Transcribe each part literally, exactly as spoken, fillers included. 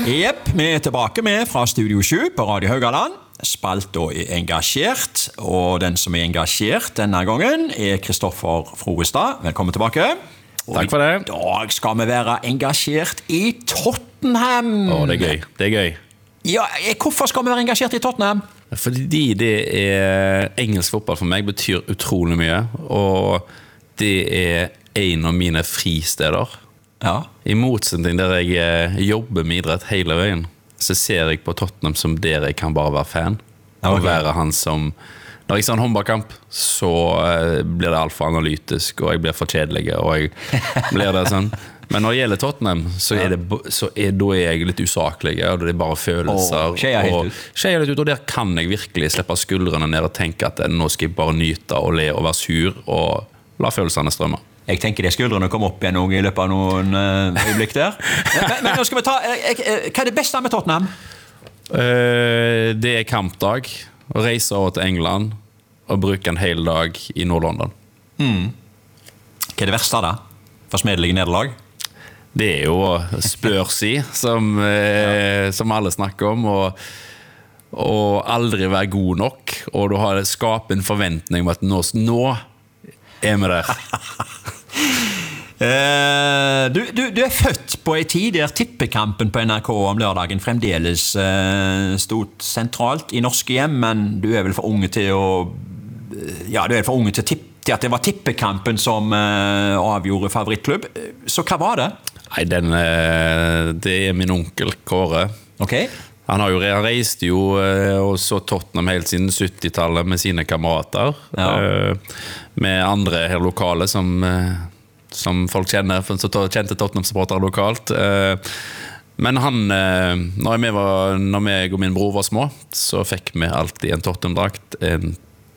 Jepp, vi er tilbake med fra Studio sju på Radio Haugaland. Spalt og er engasjert, og den som er engasjert denne gangen er Kristoffer Froestad. Velkommen tilbake. Og Takk for det. I dag skal vi være engasjert i Tottenham. Å, det er gøy. Det er gøy. Ja, hvorfor skal vi være engasjert i Tottenham? Fordi det er engelsk fotball for meg betyr utrolig mye, og det er en av mine fristeder. Ja. I motsetning der jeg jobber med idrett hele veien, så ser jeg på Tottenham som der jeg kan bare være fan. Ja, ok. Og være han som... Når jeg ser en håndballkamp, så blir det alt for analytisk, og jeg blir for kjedelig, og jeg blir det sånn. Men når det gjelder Tottenham, så er, det, så er, da er jeg litt usaklig, og det er bare følelser. Og skjer jeg helt ut. Skjer jeg litt ut, og der kan jeg virkelig slippe skuldrene ned og tenke at nå skal jeg bare nyte og le og være sur, og la følelsene strømme. Jeg tenker de skuldrene kommer opp igjen i løpet av noen uh, øyeblikk der. Men, men nå skal vi ta... Jeg, jeg, hva er det beste med Tottenham? Uh, det er kampdag. Å reise over til England og bruke en hel dag i Nord-London. Mm. Hva er det verste da? For smedelige nederlag? Det er jo spørsi, som, uh, som alle snakker om, og, og aldri være god nok, og du har skapt en forventning om at nå, nå er vi der. Uh, du, du, du er født på en tid der tippekampen på N R K om lørdagen fremdeles uh, stod sentralt i norske hjem, men du er vel for unge til å ja, du er for unge til, tipp, til at det var tippekampen som uh, avgjorde favorittklubb. Så hva var det? Nei, den, uh, det er min onkel Kåre. Ok. Han har jo han reiste jo uh, og så Tottenham helt siden syttitallet med sine kamerater. Ja. Uh, med andre her lokale som... Uh, som folk kjenner, så kjente Tottenham-supportere lokalt. Men han, når jeg, var, når jeg og min bror var små, så fikk vi alltid en Tottenham-drakt, en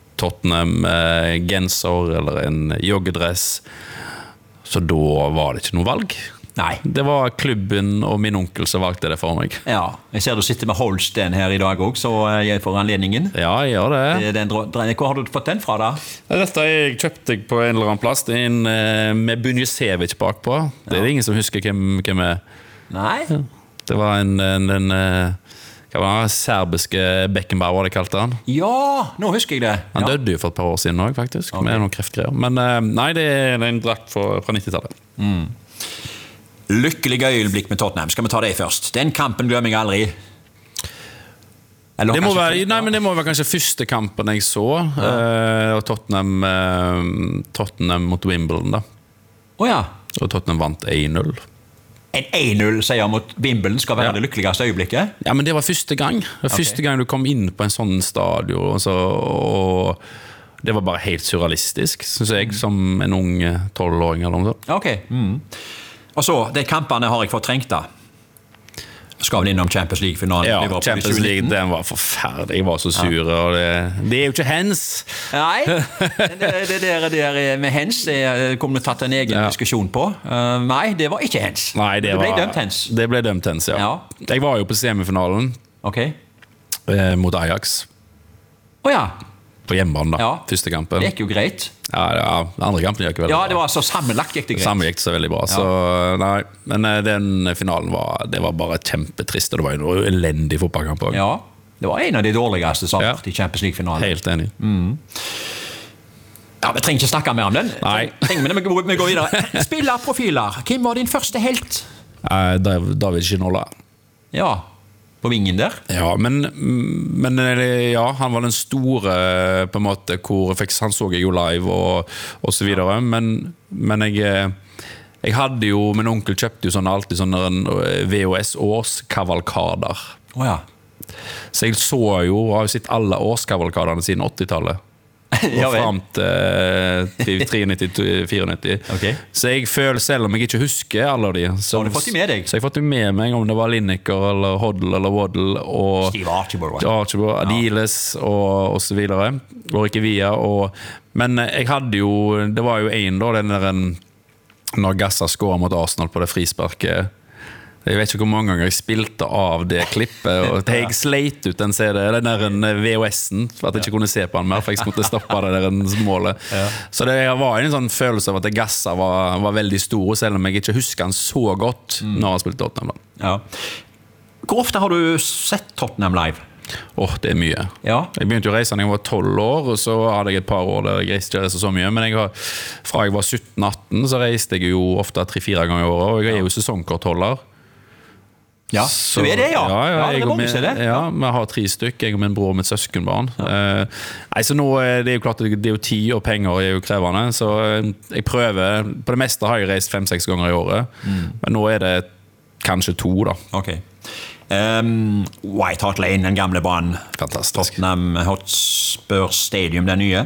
Tottenham-genser eller en joggedress. Så da var det ikke noe valg. Nei. Det var klubben og min onkel som valgte det for meg. Ja, jeg ser du sitter med Holsten her i dag også, så jeg får anledningen. Ja, jeg gjør det. Den, hvor har du fått den fra da? Dette jeg kjøpte jeg på en eller annen plass. Det er en med Bunjesevic bakpå. Det er det ingen som husker hvem, hvem er. Nei. Det var en, en, en hva var det? Serbiske Beckenbauer, det kalte han. Ja, nå husker jeg det. Han ja. døde jo for et par år siden også, faktisk, okay. med noen kreftgreier. Men nei, det er en drakt fra, fra nittitallet. Mm. Lykkelige øyeblikk med Tottenham. Skal vi ta det først? Den kampen glemmer jeg aldri. Det må, være, nei, men det må være kanskje første kampen jeg så. Ja. Uh, Tottenham, uh, Tottenham mot Wimbledon da. Oh, ja. Og Tottenham vant en null. En en null seier mot Wimbledon skal være ja. Det lykkeligste øyeblikket? Ja, men det var første gang. Det var okay. Første gang du kom inn på en sånn stadion. Og, så, og det var bare helt surrealistisk, synes jeg, mm. som en ung tolvåring eller noe sånt. Ok, mm. Og så, de kampene har jeg fått trengt da. Skal vel innom Champions League-finalen. Ja, Champions League, den var forferdelig. Jeg var så sur. Ja. Og det, det er jo ikke hens. Nei, det, det der, der med hens det kommer vi tatt en egen ja. Diskusjon på. Uh, nei, det var ikke hens. Nei, det, det ble var, dømt hens. Det ble dømt hens, ja. ja. Jeg var jo på semifinalen okay. eh, mot Ajax. Åja. På hjemmebane da, ja. Første kampen. Det gikk jo greit. Ja, ja, andre kampen gikk veldig ja, bra. Ja, det var så sammenlagt gikk det greit. Sammenlagt gikk det så veldig bra, ja. Så nei. Men den finalen var, det var bare kjempetrist, og det var jo noe elendig fotballkamp også. Ja, det var en av de dårligste som ja. I Champions League-finalen. Helt enig. Mm. Ja, vi trenger ikke snakke mer om den. Nei. Trenger vi, vi går videre. Spillerprofiler. Hvem var din første helt? Uh, David Ginola. Ja, på vingen der. Ja, men, men ja, han var den store på en måte, hvor han så jeg jo live og, og så videre, men, men jeg, jeg hadde jo, min onkel kjøpte jo sånne, alltid sånne V H S-årskavalkader. Å oh, ja. Så jeg så jo, har jo sett alle årskavalkaderne siden åttitallet. Og frem til nitti tre fire okay. Så jeg føler, selv om jeg ikke husker alle av de, så har du fått de med deg? Så jeg har fått de med meg, om det var Lineker eller Hoddle eller Waddle og Steve Archibald, Archibald Adiles ja. og, og så videre og ikke via og, men jeg hadde jo, det var jo en da, den der en, når Gassa skåret mot Arsenal på det frisparket. Jeg vet ikke hvor mange ganger jeg spilte av det klippet, og jeg sleit ut den, den der V H S-en, for at jeg ikke kunne se på den mer, for jeg måtte stoppe det der målet. Ja. Så det var en sånn følelse av at Gassa var, var veldig stor, selv om jeg ikke husker han så godt mm. når han spilte Tottenham. Ja. Hvor ofte har du sett Tottenham live? Åh, oh, det er mye. Ja. Jeg begynte jo å reise da jeg var tolv år, og så hadde jeg et par år der jeg reiste ikke så mye, men jeg har, fra jeg var sytten atten så reiste jeg jo ofte tre-fire ganger i året, og jeg er jo sesongkortholder. Ja, så, du er det, ja. Ja, ja, ja jeg det og må min, du se det. ja, vi har tre stykker, jeg og min bror og mitt søskenbarn. Ja. Uh, nei, så nå er det jo klart, det er jo tid og penger er jo krevende, så jeg prøver, på det meste har jeg reist fem-seks ganger i året, mm. men nå er det kanskje to da. Ok. Um, White Hart Lane, den gamle banen. Fantastisk. Tottenham Hotspur Stadium, den nye.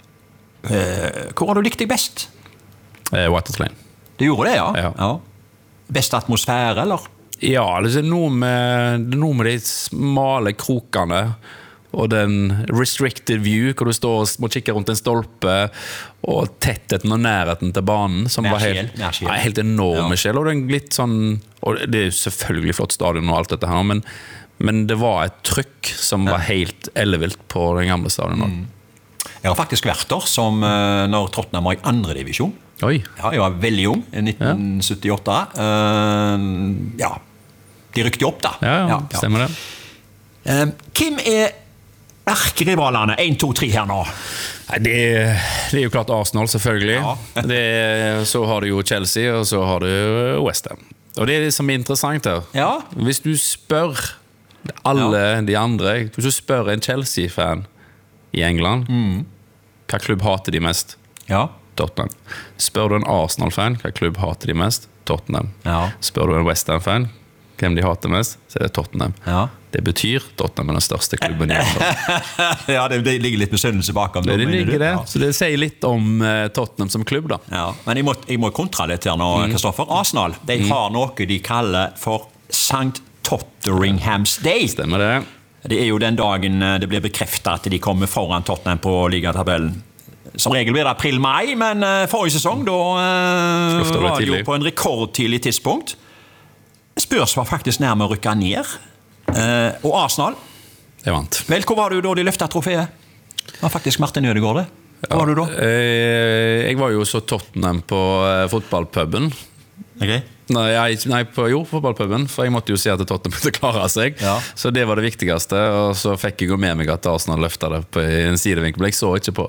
Uh, hvor har du likt deg best? Uh, White Hart Lane. Du gjorde det, ja? Ja. ja. Best atmosfære, eller? Ja, det er noe med, det er noe med de smale krokene og den restricted view, hvor du står og må kikke rundt en stolpe, og tettheten og nærheten til banen, som var helt, ja, helt enorme ja. Skjell, og det er litt sånn, og det er selvfølgelig flott stadion og alt dette her, men, men det var et trykk som ja. Var helt ellevilt på den gamle stadion. Mm. Jeg har faktisk vært der, som når Tottenham var i andre divisjon. Oi. Ja, jeg var veldig ung, i nitten syttiåtte. Ja. Uh, ja, de rykte opp da. Ja, ja, stemmer det. Uh, hvem er erkerivalene en, to, tre her nå? Det, det er jo klart Arsenal, selvfølgelig. Ja. det, så har du jo Chelsea, og så har du West Ham. Og det er det som er interessant her. Ja. Hvis du spør alle ja. De andre, hvis du spør en Chelsea-fan i England, mm. hva klubb hater de mest? Ja. Tottenham. Spør du en Arsenal-fan, hva klubb hater de mest? Tottenham. Ja. Spør du en West Ham-fan, hvem de hater mest, så er det Tottenham. Ja. Det betyr Tottenham er den største klubben i England. Ja, det, det ligger litt besønnelse bakom. Det, det ligger det, ja. Så det sier litt om uh, Tottenham som klubb da. Ja, men jeg må, jeg må kontra litt her nå, Kristoffer. Mm. Arsenal, de mm. har noe de kaller for Sankt Totteringham's Day. Stemmer det. Det er jo den dagen det blir bekreftet at de kommer foran Tottenham på ligatabellen. Som regel blir det april-mai, men uh, forrige sesong da uh, var det jo på en rekordtidlig tidspunkt. Spurs var faktisk nærmere å rykke ned. Uh, og Arsenal Jeg vant. Vel, hvor var du da de løftet trofeet? Det var faktisk Martin Ødegaard det. Hvor ja, var du da? Uh, jeg var jo så Tottenham på uh, fotballpuben. Ok. Nei, jeg, nei på, jo, fotballpuben, for jeg måtte jo si at Tottenham måtte klare seg. Ja. Så det var det viktigste, og så fikk jeg jo med meg at Arsenal løftet det på en sidevinkel, men jeg så ikke på.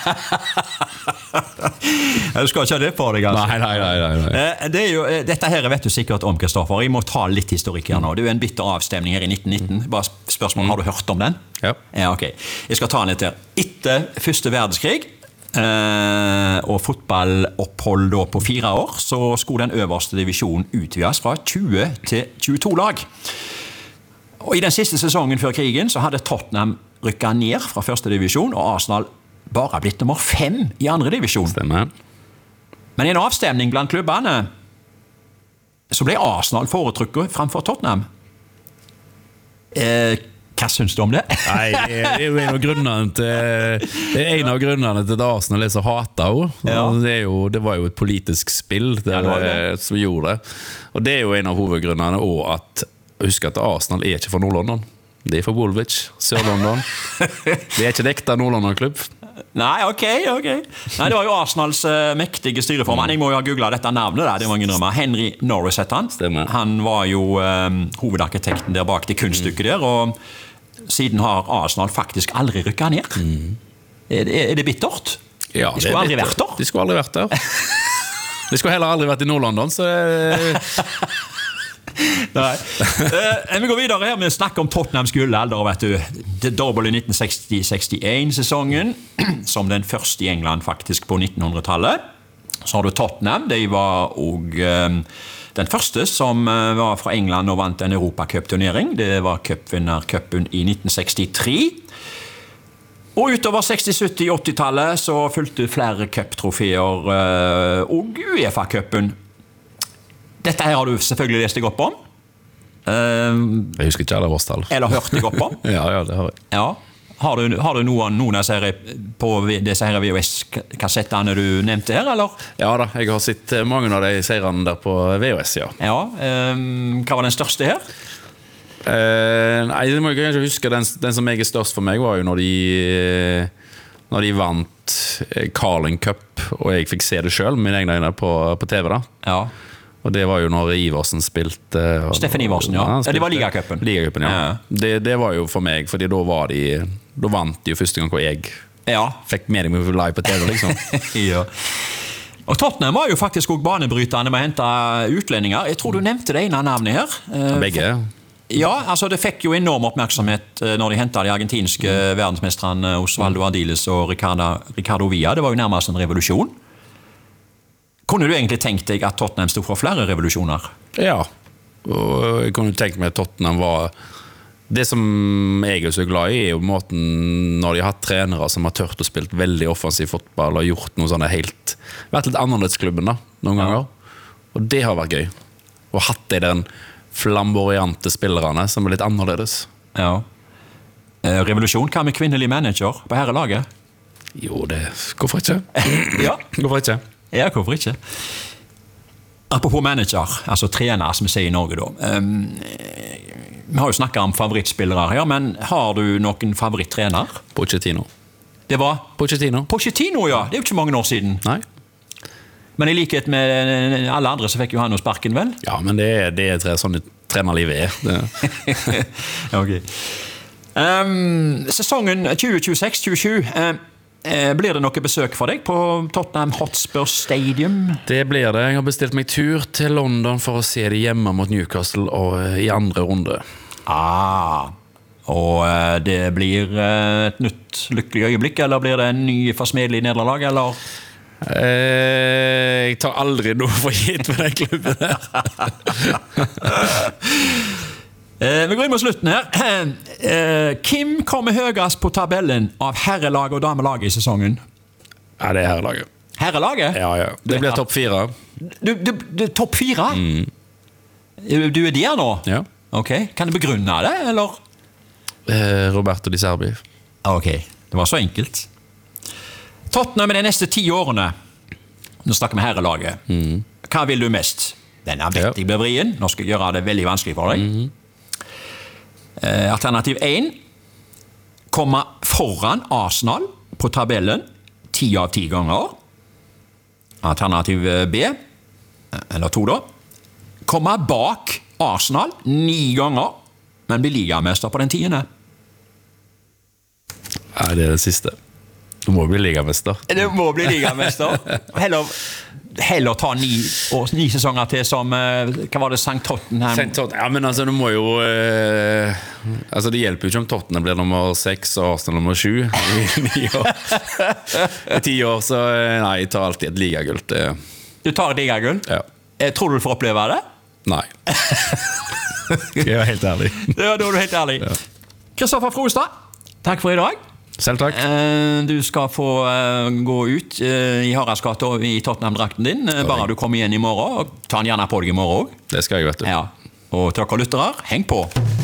Du skal ikke ha det på deg, altså. Nei, nei, nei, nei. Det er jo, dette her vet du sikkert om, Kristoffer. Jeg må ta litt historikk her nå. Det er jo en bitter avstemning her i nitten nitten. Bare spørsmål, mm. har du hørt om den? Ja. Ja, ok. Jeg skal ta den litt her. Etter første verdenskrig, Uh, og fotballopphold da på fire år, så skulle den øverste divisjonen utvides fra tjue til tjueto lag. Og i den siste sesongen før krigen så hadde Tottenham rykket ned fra første divisjon, og Arsenal bare blitt nummer fem i andre divisjon. Stemmer. Men i en avstemning blant klubbene så ble Arsenal foretrukket framfor Tottenham. Uh, Hva synes du om det? Nei, det er jo en av grunnene til, det er en av grunnene til at Arsenal er så hatet også. Ja. Det, er jo, det var jo et politisk spill der, ja, det det. Som gjorde det. Og det er jo en av hovedgrunnene, og at, husk at Arsenal er ikke fra Nord-London. Det er fra Woolwich, Sør-London. Det er ikke dekta Nord-London-klubb. Nei, ok, ok. Nei, det var jo Arsenals uh, mektige styreformann. Jeg må jo ha googlet dette navnet der, det var ingen drømmer. Henry Norris heter han. Stemmer. Han var jo um, hovedarkitekten der bak det kunststykket der, og siden har Arsenal faktisk aldri rykket ned. Mm. Er, er det bittert? Ja, de skulle aldri bittert. Vært der. De skulle aldri vært der. De skulle heller aldri vært i Nord-London, så... Nei. Uh, vi går videre her med å snakke om Tottenhams gullalder, vet du. Det dobbelt i nitten seksti sekstién-sesongen, som den første i England faktisk på nittenhundretallet. Så har du Tottenham, de var også... Um, Den første som var fra England og vant en Europacup-turnering, det var cupvinnercupen i nitten sekstitre. Og utover seksti, sytti, åtti-tallet så fulgte flere cup-trofeer og UEFA-cupen. Dette her har du selvfølgelig lest deg opp om. Jeg husker ikke alle årstall. Eller hørt deg opp om. ja, ja, det har jeg. Ja. Har du, har du noen, noen av disse på disse V H S-kassettene du nevnte her, eller? Ja da, jeg har sett mange av de seirene der på V H S, ja. Ja, um, hva var den største her? Uh, nei, det må jeg kanskje huske. Den, den som jeg er størst for meg var jo når de, når de vant Carling Cup, og jeg fikk se det selv, mine egne øyne på, på T V da. Ja. Og det var jo når Iversen spilte. Og, Steffen Iversen, ja. ja ja det var Ligacupen. Ligacupen, ja. ja. Det, det var jo for meg, fordi da var de Da vant de jo første gang hvor jeg ja. fikk med meg live på T V, liksom. ja. Og Tottenham var jo faktisk også banebrytende med å hente utlendinger. Jeg tror du nevnte det ene navnet her. Begge. Ja, altså det fikk jo enorm oppmerksomhet når de hentet de argentinske mm. verdensmestrene Osvaldo Ardiles og Ricardo, Ricardo Villa. Det var jo nærmest en revolusjon. Kunne du egentlig tenkt deg at Tottenham stod for flere revolusjoner? Ja, og jeg kunne tenkt meg at Tottenham var... Det som jeg er så glad i er jo måten når de har hatt trenere som har tørt å spilt veldig offensiv fotball og gjort noe sånne helt... Vært litt annerledesklubben da, noen ganger. Og det har vært gøy. Og hatt de den flamboyante spillerne som er litt annerledes. Ja. Eh, revolusjon, hva med kvinnelig manager på herrelaget? Jo, det... Hvorfor ikke? ja. Hvorfor ikke? Ja, hvorfor ikke? Apropos manager, altså trener, som vi sier i Norge da. Um, vi har jo snakket om favorittspillere her, men har du noen favorittrener? Pochettino. Det var? Pochettino. Pochettino, ja. Det er jo ikke mange år siden. Nei. Men i likhet med alle andre så fikk jo han jo sparken, vel? Ja, men det er, det er sånn trenerlivet er. ok. Um, sesongen tjue tjueseks tjuesju, um, blir det noe besøk for deg på Tottenham Hotspur Stadium? Det blir det. Jeg har bestilt meg tur til London for å se det hjemme mot Newcastle og i andre runde. Ah, og det blir et nytt lykkelig øyeblikk, eller blir det en ny forsmedelig nederlag, eller? Eh, jeg tar aldri noe for gitt med den klubben der. Eh, vi går inn mot slutten her. Eh, Kim kommer høyest på tabellen av herrelag og damelag i sesongen? Ja, det er herrelaget. Herrelaget? Ja, ja. Det blir topp fire. Du, du, du topp fire? Mm. Du er der nå? Ja. Ok, kan du begrunne det, eller? Eh, Roberto Di Serbi. Ok, det var så enkelt. Tottenham med de neste ti årene, nå snakker vi herrelaget. Mm. Hva vil du mest? Den er vettig blir vrien. Nå skal jeg gjøre det veldig vanskelig for deg. Mm. Eh, alternativ én. Komme foran Arsenal på tabellen ti av ti ganger. Alternativ B, eller to da. Komme bak Arsenal ni ganger, men bli ligamester på den tiende. Ja, det er det siste. Du må bli ligamester. Du må bli ligamester. Heller, heller ta ni, år, ni sesonger til som, hva var det, Sankt Tottenham? Sankt Tottenham, ja, men altså, du må jo eh, altså, det hjelper jo ikke om Tottenham blir nummer seks og Arsenal nummer sju i ni år. I ti år, så nei, jeg tar alltid et ligagull. Du tar et ligagull? Ja. Tror du du får oppleve det? Nei. Jeg er helt ærlig. Ja, da er du helt ærlig. Kristoffer Frostad, takk for i dag. Selv takk. Du skal få gå ut i Haraldsgata i Tottenham-drakten din, bare du kommer igjen i morgen, og ta den gjerne på deg i morgen også. Det skal jeg, vet du. Ja. Og til dere lyttere, heng på!